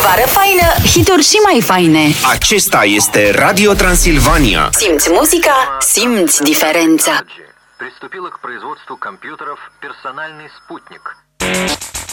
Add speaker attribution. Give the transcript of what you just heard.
Speaker 1: Vară faină, hituri și mai faine.
Speaker 2: Acesta este Radio Transilvania.
Speaker 1: Simți muzica, simți diferența.
Speaker 3: Приступила к производству компьютеров «Персональный спутник».